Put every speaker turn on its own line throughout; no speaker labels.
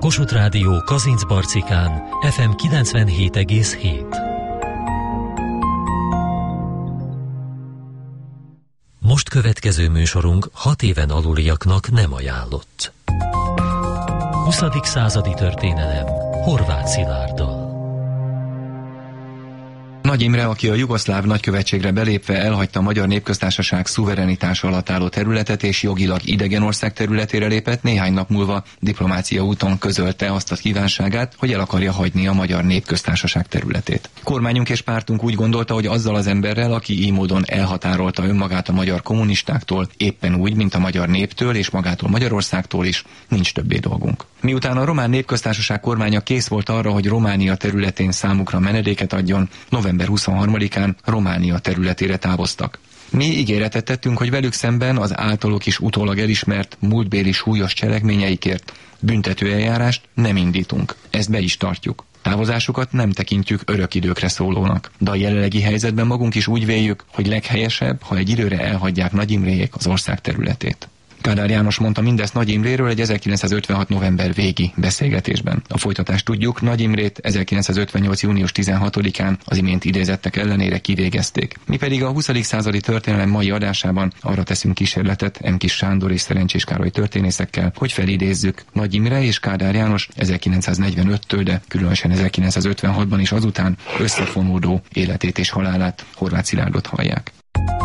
Kossuth Rádió Kazincbarcikán FM 97,7. Most következő műsorunk 6 éven aluliaknak nem ajánlott. 20. századi történelem Horváth Szilárddal.
Nagy Imre, aki a jugoszláv nagykövetségre belépve elhagyta a Magyar Népköztársaság szuverenitása alatt álló területet és jogilag idegen ország területére lépett, néhány nap múlva diplomácia úton közölte azt a kívánságát, hogy el akarja hagyni a Magyar Népköztársaság területét. Kormányunk és pártunk úgy gondolta, hogy azzal az emberrel, aki így módon elhatárolta önmagát a magyar kommunistáktól, éppen úgy, mint a magyar néptől és magától Magyarországtól is, nincs többé dolgunk. Miután a Román Népköztársaság kormánya kész volt arra, hogy Románia területén számukra menedéket adjon, november 23-án Románia területére távoztak. Mi ígéretet tettünk, hogy velük szemben az általuk is utólag elismert múltbéli súlyos cselekményeikért büntetőeljárást nem indítunk. Ezt be is tartjuk. Távozásukat nem tekintjük örök időkre szólónak, de a jelenlegi helyzetben magunk is úgy véljük, hogy leghelyesebb, ha egy időre elhagyják Nagy Imréjék az ország területét. Kádár János mondta mindezt Nagy Imréről egy 1956. november végi beszélgetésben. A folytatást tudjuk, Nagy Imrét 1958. június 16-án az imént idézettek ellenére kivégezték. Mi pedig a 20. századi történelem mai adásában arra teszünk kísérletet M. Kis Sándor és Szerencsés Károly történészekkel, hogy felidézzük Nagy Imre és Kádár János 1945-től, de különösen 1956-ban is azután összefonódó életét és halálát. Horváth Szilárdot hallják.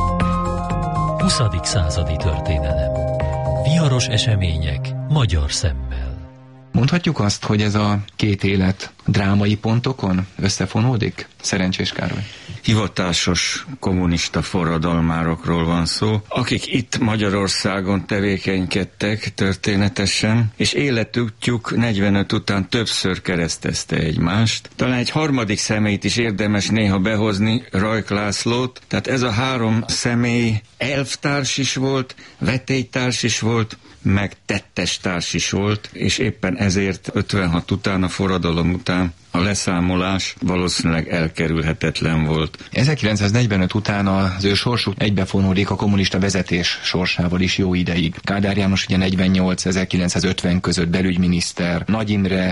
20. századi történelem. Viharos események magyar szemmel.
Mondhatjuk azt, hogy ez a két élet drámai pontokon összefonódik? Szerencsés Károly.
Hivatásos kommunista forradalmárokról van szó, akik itt Magyarországon tevékenykedtek történetesen, és életútjuk 45 után többször keresztezte egymást. Talán egy harmadik személyt is érdemes néha behozni, Rajk Lászlót, tehát ez a három személy elvtárs is volt, vetélytárs is volt, meg tettestárs is volt, és éppen ezért 56 után, a forradalom után a leszámolás valószínűleg elkerülhetetlen volt.
1945 után az ő sorsuk egybefonódik a kommunista vezetés sorsával is jó ideig. Kádár János ugye 48-1950 között belügyminiszter, Nagy Imre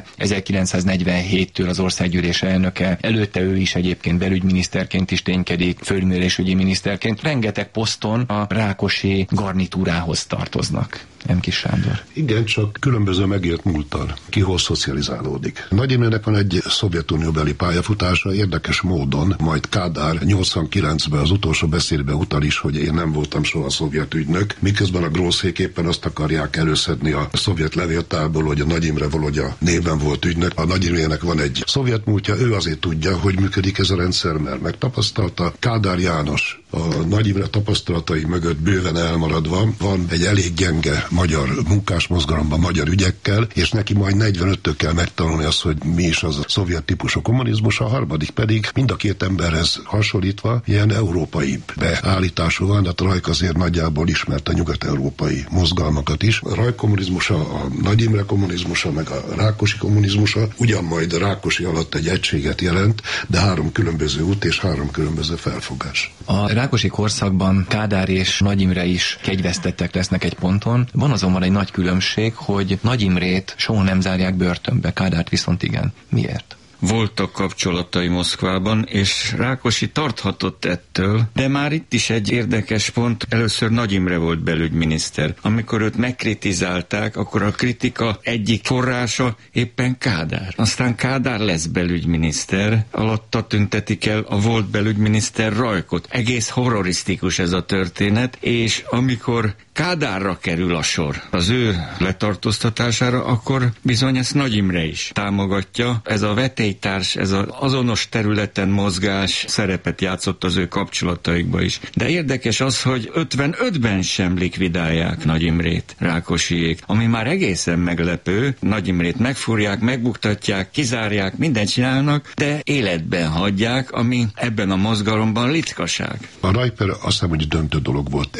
1947-től az országgyűlés elnöke, előtte ő is egyébként belügyminiszterként is ténykedik, földművelésügyi miniszterként. Rengeteg poszton a Rákosi garnitúrához tartoznak. M. Kis Sándor.
Igen, csak különböző megélt múlttal. Ki hol szocializálódik. Nagy Imrének van egy szovjetunióbeli pályafutása, érdekes módon, majd Kádár 89-ben az utolsó beszédbe utal is, hogy én nem voltam soha szovjet ügynök, miközben a grószék éppen azt akarják előszedni a szovjet levéltárból, hogy a Nagy Imre valahogy a néven volt ügynök. A Nagy Imrének van egy szovjet múltja, ő azért tudja, hogy működik ez a rendszer, mert megtapasztalta. Kádár János a Nagy Imre tapasztalatai mögött bőven elmaradva van egy elég gyenge magyar munkásmozgalomban, magyar ügyekkel, és neki majd 45-től kell megtanulni azt, hogy mi is az a szovjet típusú kommunizmus, a harmadik pedig mind a két emberhez hasonlítva ilyen európai beállítású van, de a Rajk azért nagyjából ismerte a nyugat-európai mozgalmakat is. A Rajk kommunizmusa, a Nagy Imre kommunizmusa, meg a Rákosi kommunizmusa ugyan majd a Rákosi alatt egy egységet jelent, de 3 különböző út és 3 különböző felfogás.
A Rákosi korszakban Kádár és Nagy Imre is kegyvesztettek lesznek egy ponton. Van azonban egy nagy különbség, hogy Nagy Imrét soha nem zárják börtönbe, Kádárt viszont igen. Miért?
Voltak kapcsolatai Moszkvában, és Rákosi tarthatott ettől, de már itt is egy érdekes pont, először Nagy Imre volt belügyminiszter. Amikor őt megkritizálták, akkor a kritika egyik forrása éppen Kádár. Aztán Kádár lesz belügyminiszter, alatta tüntetik el a volt belügyminiszter Rajkot. Egész horrorisztikus ez a történet, és amikor Kádárra kerül a sor az ő letartóztatására, akkor bizony ezt Nagy Imre is támogatja. Ez a vetélytárs, ez az azonos területen mozgás szerepet játszott az ő kapcsolataikba is. De érdekes az, hogy 55-ben sem likvidálják Nagy Imrét, Rákosiék, ami már egészen meglepő. Nagy Imrét megfúrják, megbuktatják, kizárják, mindent csinálnak, de életben hagyják, ami ebben a mozgalomban ritkaság.
A Rajper azt hiszem, hogy döntő dolog volt.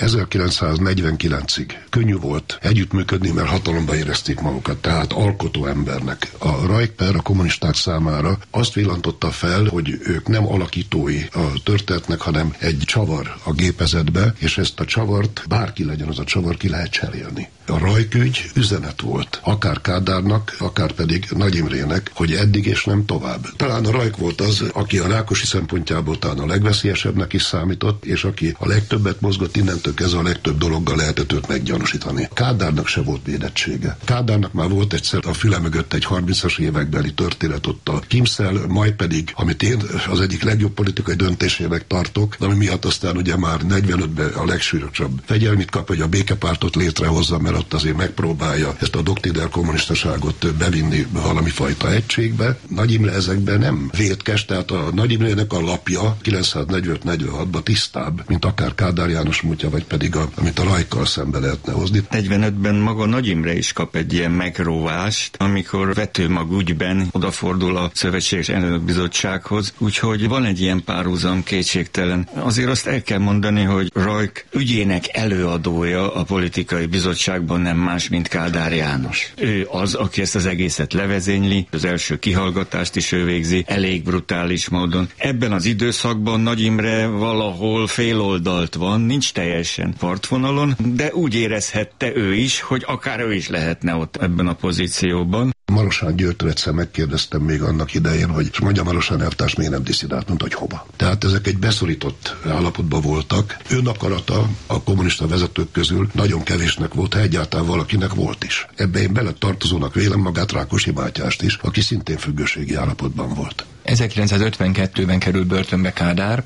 1949-ig könnyű volt együttműködni, mert hatalomba érezték magukat, tehát alkotó embernek. A Rajper a kommunisták számára számára azt villantotta fel, hogy ők nem alakítói a történetnek, hanem egy csavar a gépezetbe, és ezt a csavart, bárki legyen az a csavar, ki lehet cserélni. A Rajk-ügy üzenet volt, akár Kádárnak, akár pedig Nagy Imrének, hogy eddig és nem tovább. Talán a Rajk volt az, aki a Rákosi szempontjából talán a legveszélyesebbnek is számított, és aki a legtöbbet mozgott, innentől kezdve a legtöbb dologgal lehetett őt meggyanúsítani. Kádárnak se volt védettsége. Kádárnak már volt egyszer a füle mögött egy 30-as évekbeli történet ott a Kimszel, majd pedig, amit én az egyik legjobb politikai döntésének tartok, ami miatt aztán ugye már 45-ben a legsúlyosabb fegyelmit kap, hogy a békepártot létrehozza, mert ott azért megpróbálja ezt a doktrinál kommunistaságot bevinni valami fajta egységbe. Nagy Imre ezekben nem vétkes, tehát a Nagy Imrének a lapja 945-46-ban tisztább, mint akár Kádár János múltja, vagy pedig amit a Rajkkal szembe lehetne hozni.
45-ben maga Nagy Imre is kap egy ilyen megróvást, amikor vetőmag ügyben odafordul a Szövetséges Elnökbizottsághoz, úgyhogy van egy ilyen párhuzam, kétségtelen. Azért azt el kell mondani, hogy Rajk ügyének előadója a politikai bizottságban nem más, mint Kádár János. Ő az, aki ezt az egészet levezényli, az első kihallgatást is ő végzi, elég brutális módon. Ebben az időszakban Nagy Imre valahol féloldalt van, nincs teljesen partvonalon, de úgy érezhette ő is, hogy akár ő is lehetne ott ebben a pozícióban.
Marosán Györgytől egyszer megkérdeztem még annak idején, hogy mondja Marosán elvtárs miért nem disszidált, mondta, hogy hova. Tehát ezek egy beszorított állapotban voltak. Önakarata a kommunista vezetők közül nagyon kevésnek volt, ha egyáltalán valakinek volt is. Ebbe én bele tartozónak vélem magát Rákosi Mátyást is, aki szintén függőségi állapotban volt.
1952-ben kerül börtönbe Kádár,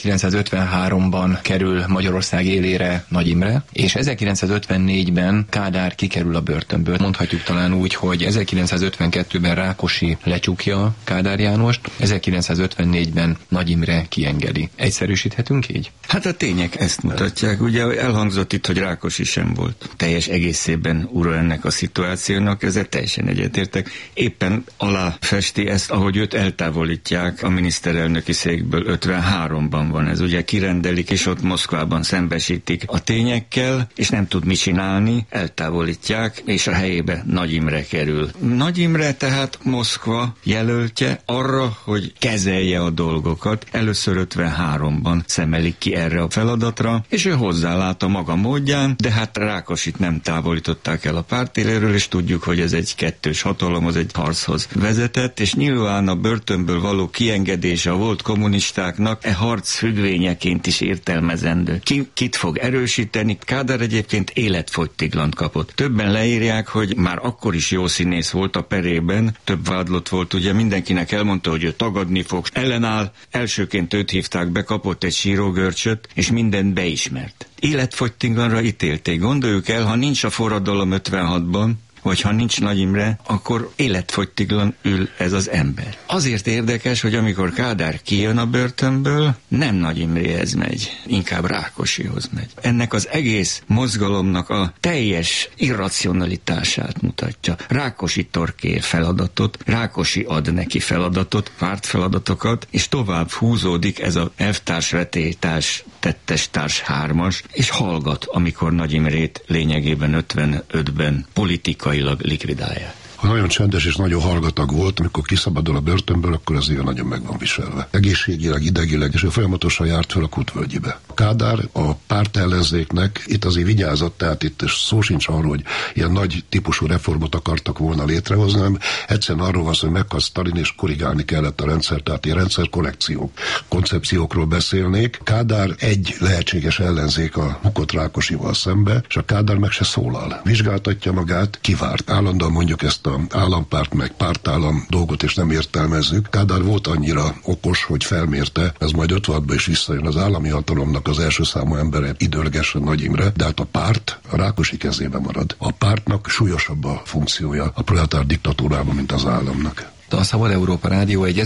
1953-ban kerül Magyarország élére Nagy Imre, és 1954-ben Kádár kikerül a börtönből. Mondhatjuk talán úgy, hogy 1952-ben Rákosi lecsukja Kádár Jánost, 1954-ben Nagy Imre kiengedi. Egyszerűsíthetünk így?
Hát a tények ezt mutatják. Ugye elhangzott itt, hogy Rákosi sem volt teljes egészében ura ennek a szituációnak, ezzel teljesen egyetértek. Éppen aláfesti ezt, ahogy őt eltávolítják a miniszterelnöki székből. 53-ban van ez, ugye kirendelik, és ott Moszkvában szembesítik a tényekkel, és nem tud mit csinálni, eltávolítják, és a helyébe Nagy Imre kerül. Nagy Imre tehát Moszkva jelöltje arra, hogy kezelje a dolgokat. Először 53-ban szemelik ki erre a feladatra, és ő hozzálát a maga módján, de hát Rákosit nem távolították el a pártéléről, és tudjuk, hogy ez egy kettős hatalom, az egy harchoz vezetett, és nyilván a börtönből való kiengedése a volt kommunistáknak harc függvényeként is értelmezendő. Kit fog erősíteni? Kádár egyébként életfogytiglant kapott. Többen leírják, hogy már akkor is jó színész volt a perében, több vádlott volt, ugye mindenkinek elmondta, hogy ő tagadni fog, ellenáll, elsőként őt hívták be, kapott egy sírógörcsöt, és mindent beismert. Életfogytiglanra ítélték. Gondoljuk el, ha nincs a forradalom 56-ban, vagy ha nincs Nagy Imre, akkor életfogytiglan ül ez az ember. Azért érdekes, hogy amikor Kádár kijön a börtönből, nem Nagy Imréhez megy, inkább Rákosihoz megy. Ennek az egész mozgalomnak a teljes irracionalitását mutatja. Rákosi torkér feladatot, Rákosi ad neki feladatot, pártfeladatokat, és tovább húzódik ez a elvtárs, vetélytárs, tettestárs hármas, és hallgat, amikor Nagy Imrét lényegében 55-ben politikailag likvidálják.
Ha nagyon csendes és nagyon hallgatag volt, amikor kiszabadul a börtönből, akkor azért nagyon meg van viselve. Egészségileg, idegileg, és ő folyamatosan járt fel a Kútvölgyibe. Kádár a pártellenzéknek itt azért vigyázott, tehát itt szó sincs arról, hogy ilyen nagy típusú reformot akartak volna létrehozni, hanem egyszerűen arról van szó, hogy meghalt Sztalin, és korrigálni kellett a rendszer, tehát ilyen rendszerkorrekciók, koncepciókról beszélnék. Kádár egy lehetséges ellenzék a bukott Rákosival szembe, és a Kádár meg se szólal. Vizsgáltatja magát, kivárt. Állandóan mondjuk ezt a állampárt meg pártállam dolgot, és nem értelmezzük. Kádár volt annyira okos, hogy felmérte, ez majd 56-ban is visszajön, az állami hatalomnak az első számú embere időlegesen Nagy Imre, de hát a párt a Rákosi kezében marad. A pártnak súlyosabb a funkciója a proletár diktatúrában, mint az államnak.
A Szabad Európa Rádió egy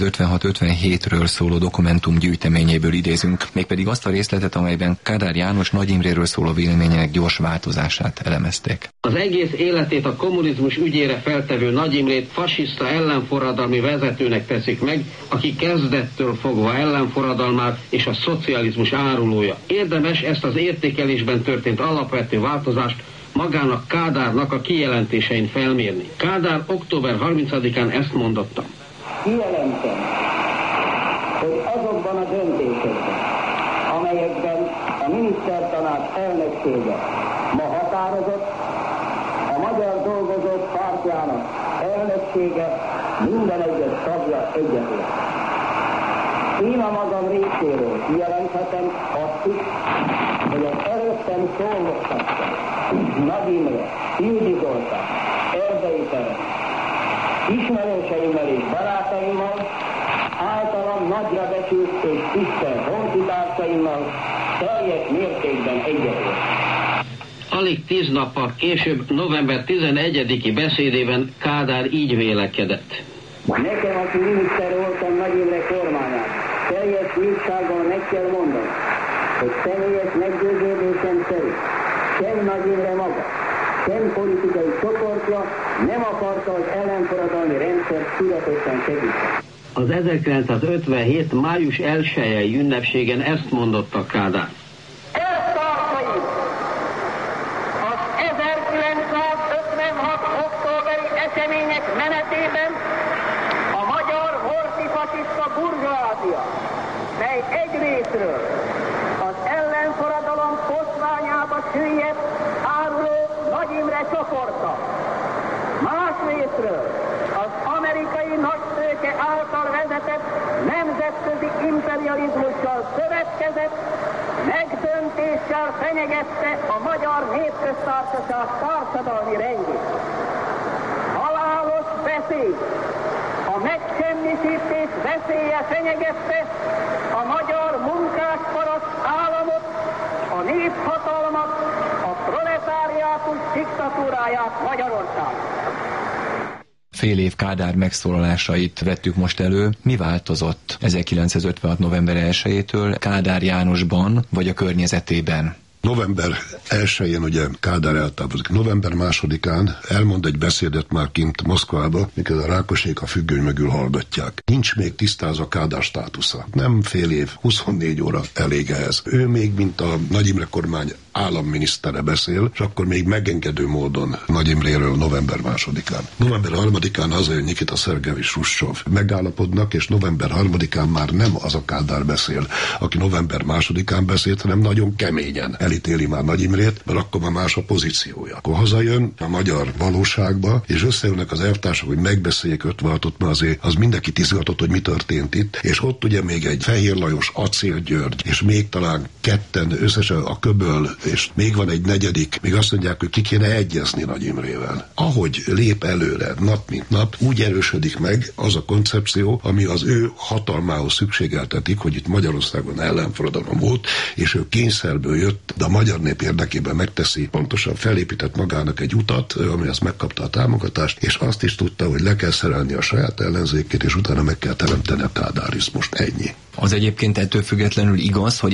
1956-57-ről szóló dokumentum gyűjteményéből idézünk, mégpedig azt a részletet, amelyben Kádár János Nagy Imréről szóló vélemények gyors változását elemezték.
Az egész életét a kommunizmus ügyére feltevő Nagy Imrét fasiszta ellenforradalmi vezetőnek teszik meg, aki kezdettől fogva ellenforradalmát és a szocializmus árulója. Érdemes ezt az értékelésben történt alapvető változást magának Kádárnak a kijelentésein felmérni. Kádár október 30-án ezt mondotta.
Kijelentem, hogy azokban a döntésekben, amelyekben a minisztertanács elnöksége ma határozott, a Magyar Dolgozók Pártjának elnöksége minden egyes tagja egyetért. Én a magam részéről kijelenthetem azt is, hogy az előttem szólottakkel, Nagy Imre, Ildi Zoltán, Erdei Ferenc, ismerőseimmel és barátaimmal, általam nagyra becsült és tisztelt honfitársaimmal teljes mértékben egyetért.
Alig 10 nappal később, november 11-i beszédében Kádár így vélekedett.
Nekem, aki miniszter voltam Nagy Imre kormányán, teljes nyíltsággal meg kell mondani, hogy személyes meggyőződésem szerint sem Nagy Imre maga, sem politikai csoportja nem akarta az ellenforradalmi rendszert tudatosan segíteni. Az 1957. május 1-i ünnepségen ezt mondotta Kádár. Elvtársaim! Az 1956. októberi események menetében a magyar horthy-fasiszta burzsóázia, mely egyrészről az ellenforradalom foszványába süllyedt áruló Nagy Imre csoporta, másrészről az amerikai nagytőke által vezetett nemzetközi imperializmussal szövetkezett, megdöntéssel fenyegette a Magyar Népköztársaság társadalmi rendjét. Halálos veszély, a megsemmisítés veszélye fenyegette a magyar munkásparaszt államot, a néphatalmat, a proletáriátus diktatúráját Magyarországon.
Fél év Kádár megszólalásait vettük most elő. Mi változott 1956. november 1-től Kádár Jánosban vagy a környezetében?
November 1-én ugye Kádár eltávozik. November 2-án elmond egy beszédet már kint Moszkvába, mikor a Rákosék a függöny mögül hallgatják. Nincs még tisztázva Kádár státusza. Nem fél év, 24 óra elég ehhez. Ő még, mint a Nagy Imre kormány államminisztere beszél, és akkor még megengedő módon Nagy Imréről november 2-án. November 3-án hazajön Nikita Szergejevics Hruscsov. Megállapodnak, és november 3-án már nem az a Kádár beszél, aki november 2-án beszélt, hanem nagyon keményen elítéli már Nagy Imrét, mert akkor már más a pozíciója. Akkor hazajön a magyar valóságba, és összejönnek az elvtársak, hogy megbeszéljék 56-ot, mert azért az mindenkit izgatott, hogy mi történt itt, és ott ugye még egy Fehér Lajos, Acél György, és még talán ketten összesen a Köböl, és még van egy negyedik, még azt mondják, hogy ki kéne egyezni Nagy Imrével. Ahogy lép előre nap mint nap, úgy erősödik meg az a koncepció, ami az ő hatalmához szükségeltetik, hogy itt Magyarországon ellenforradalom volt, és ő kényszerből jött, de a magyar nép érdekében megteszi, pontosan felépített magának egy utat, amihez megkapta a támogatást, és azt is tudta, hogy le kell szerelni a saját ellenzékét, és utána meg kell teremteni a kádárizmust. Ennyi.
Az egyébként ettől függetlenül igaz, hogy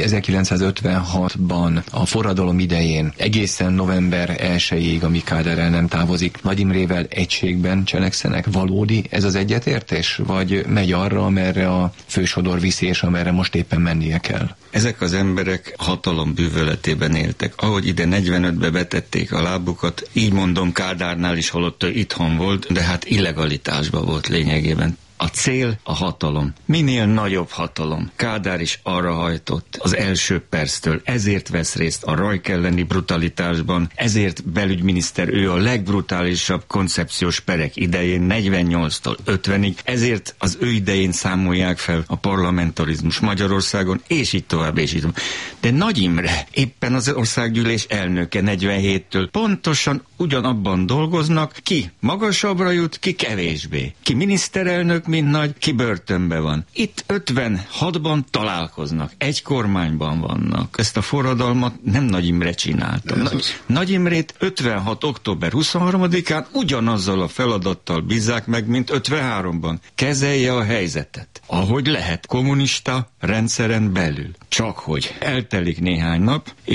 1956-ban a forradalom idején egészen november 1-ig, amíg Kádár el nem távozik, Nagy Imrével egységben cselekszenek. Valódi ez az egyetértés? Vagy megy arra, amerre a fősodor viszi, és amerre most éppen mennie kell?
Ezek az emberek hatalom bűvöletében éltek. Ahogy ide 45-be betették a lábukat, így mondom Kádárnál is, holott itthon volt, de hát illegalitásban volt lényegében. A cél a hatalom. Minél nagyobb hatalom. Kádár is arra hajtott az első perctől. Ezért vesz részt a Rajk elleni brutalitásban, ezért belügyminiszter, ő a legbrutálisabb koncepciós perek idején, 48-tól 50-ig, ezért az ő idején számolják fel a parlamentarizmus Magyarországon, és így tovább, és így tovább. De Nagy Imre, éppen az országgyűlés elnöke 47-től pontosan ugyanabban dolgoznak, ki magasabbra jut, ki kevésbé. Ki miniszterelnök, mint Nagy, ki börtönben van. Itt 56-ban találkoznak, egy kormányban vannak. Ezt a forradalmat nem Nagy Imre csinálta. Nagy Imrét 56. október 23-án ugyanazzal a feladattal bízzák meg, mint 53-ban. Kezelje a helyzetet, ahogy lehet, kommunista rendszeren belül. Csak hogy eltelik néhány nap, és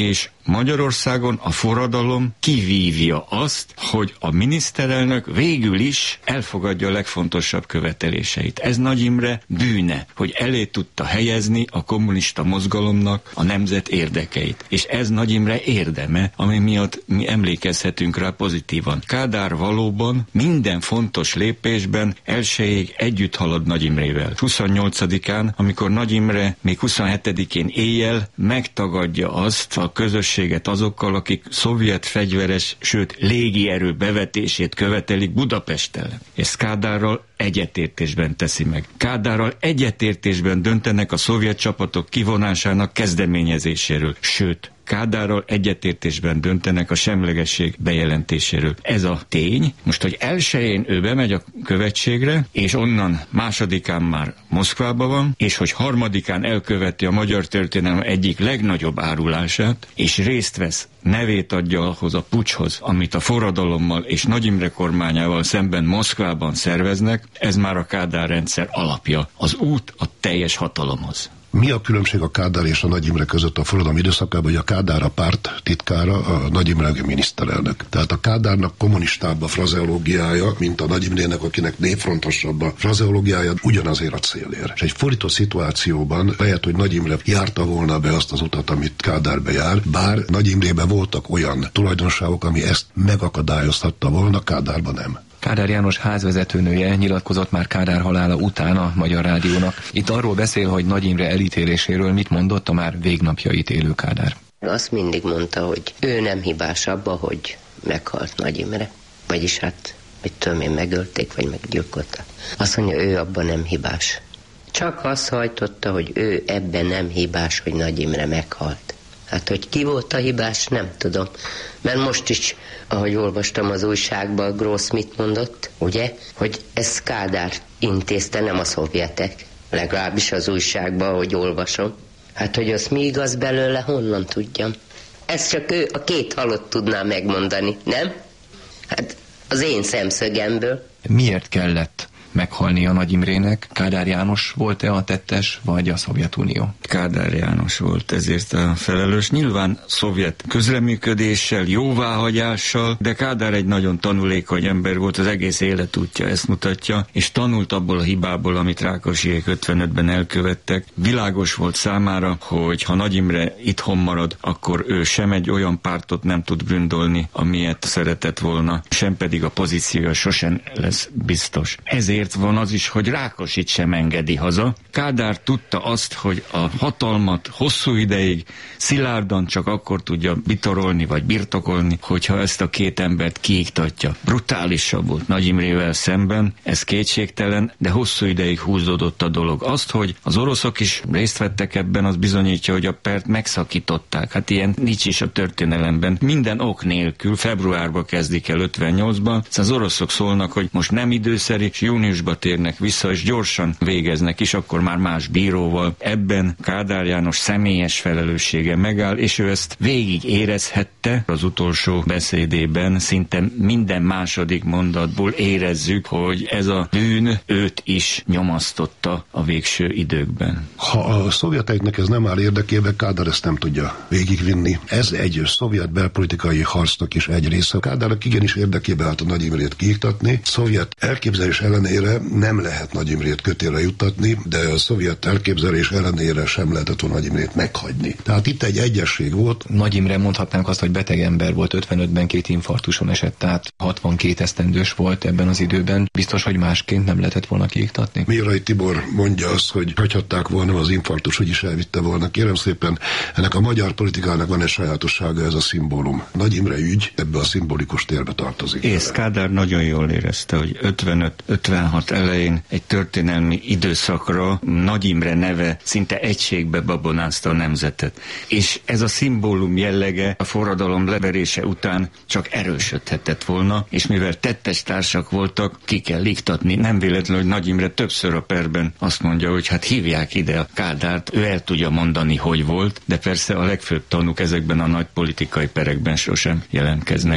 Magyarországon a forradalom kivívja azt, hogy a miniszterelnök végül is elfogadja a legfontosabb követeléseit. Ez Nagy Imre bűne, hogy elé tudta helyezni a kommunista mozgalomnak a nemzet érdekeit. És ez Nagy Imre érdeme, ami miatt mi emlékezhetünk rá pozitívan. Kádár valóban minden fontos lépésben elsőjéig együtt halad Nagy Imrével. 28-án, amikor Nagy Imre még 27-én éjjel megtagadja azt a közösséget azokkal, akik szovjet fegyveres, sőt légierő bevetését követelik Budapest ellen. És Kádárral egyetértésben teszi meg. Kádárral egyetértésben döntenek a szovjet csapatok kivonásának kezdeményezéséről, sőt, Kádárral egyetértésben döntenek a semlegesség bejelentéséről. Ez a tény. Most, hogy elsőjén ő bemegy a követségre, és onnan másodikán már Moszkvában van, és hogy harmadikán elköveti a magyar történelem egyik legnagyobb árulását, és részt vesz, nevét adja ahhoz a puccshoz, amit a forradalommal és Nagy Imre kormányával szemben Moszkvában szerveznek, ez már a Kádár rendszer alapja, az út a teljes hatalomhoz.
Mi a különbség a Kádár és a Nagy Imre között a forradalom időszakában, hogy a Kádár a párt titkára, a Nagy Imre a miniszterelnök. Tehát a Kádárnak kommunistább a frazeológiája, mint a Nagy Imrének, akinek népfrontosabb a frazeológiája, ugyanazért a célért. És egy fordító szituációban lehet, hogy Nagy Imre járta volna be azt az utat, amit Kádár bejár, bár Nagy Imrében voltak olyan tulajdonságok, ami ezt megakadályozhatta volna, Kádárban nem.
Kádár János házvezetőnője nyilatkozott már Kádár halála után a Magyar Rádiónak. Itt arról beszél, hogy Nagy Imre elítéléséről mit mondott a már végnapjait élő Kádár.
Azt mindig mondta, hogy ő nem hibás abba, hogy meghalt Nagy Imre. Vagyis hát, mit tudom én, megölték, vagy meggyilkolták. Azt mondja, ő abban nem hibás. Csak azt hajtotta, hogy ő ebben nem hibás, hogy Nagy Imre meghalt. Hát, hogy ki volt a hibás, nem tudom. Mert most is, ahogy olvastam az újságban, Gross mit mondott, ugye? Hogy ezt Kádár intézte, nem a szovjetek. Legalábbis az újságban, ahogy olvasom. Hát, hogy az mi igaz belőle, honnan tudjam? Ezt csak ő, a két halott tudná megmondani, nem? Hát, az én szemszögemből.
Miért kellett meghalni a Nagy Imrének? Kádár János volt-e a tettes, vagy a Szovjetunió?
Kádár János volt ezért a felelős. Nyilván szovjet közreműködéssel, jóváhagyással, de Kádár egy nagyon tanulékony ember volt, az egész életútja ezt mutatja, és tanult abból a hibából, amit Rákosiék 55-ben elkövettek. Világos volt számára, hogy ha Nagy Imre itthon marad, akkor ő sem egy olyan pártot nem tud gründolni, amilyet szeretett volna, sem pedig a pozíciója sosem lesz biztos. Ezért van az is, hogy Rákosit sem engedi haza. Kádár tudta azt, hogy a hatalmat hosszú ideig szilárdan csak akkor tudja bitorolni vagy birtokolni, hogyha ezt a két embert kiiktatja. Brutálisabb volt Nagy Imrével szemben, ez kétségtelen, de hosszú ideig húzódott a dolog. Azt, hogy az oroszok is részt vettek ebben, az bizonyítja, hogy a pert megszakították. Hát ilyen nincs is a történelemben. Minden ok nélkül februárban kezdik el 58-ban, az oroszok szólnak, hogy most nem időszerű, és júniusba térnek vissza, és gyorsan végeznek is, akkor már más bíróval. Ebben Kádár János személyes felelőssége megáll, és ő ezt végig érezhette. Az utolsó beszédében szinte minden második mondatból érezzük, hogy ez a bűn őt is nyomasztotta a végső időkben.
Ha a szovjeteknek ez nem áll érdekébe, Kádár ezt nem tudja végigvinni. Ez egy szovjet belpolitikai harcnak is egy része. Kádárnak igenis érdekébe állt a Nagy Imrét kiiktatni. Szovjet elképzelés ellenére nem lehet Nagy Imrét kötélre juttatni, de a szovjet elképzelés ellenére sem lehetett volna Nagy Imrét meghagyni. Tehát itt egy egyesség volt.
Nagy Imre, mondhatnánk azt, hogy beteg ember volt, 55-ben 2 infarktuson esett, tehát 62 esztendős volt ebben az időben. Biztos, hogy másként nem lehetett volna kiiktatni?
Mirai Tibor mondja azt, hogy hagyhatták volna, az infarktus úgyis elvitte volna. Kérem szépen, ennek a magyar politikának van egy sajátossága, ez a szimbólum. Nagy Imre ügy ebbe a szimbolikus térbe tartozik.
És Kádár nagyon jól érezte, hogy 55-56 elején egy történelmi időszakra Nagy Imre neve szinte egységbe babonázta a nemzetet. És ez a szimbólum jellege a forradalom leverése után csak erősödhetett volna, és mivel tettes társak voltak, ki kell iktatni. Nem véletlenül, hogy Nagy Imre többször a perben azt mondja, hogy hát hívják ide a Kádárt, ő el tudja mondani, hogy volt, de persze a legfőbb tanúk ezekben a nagy politikai perekben sosem jelentkeznek.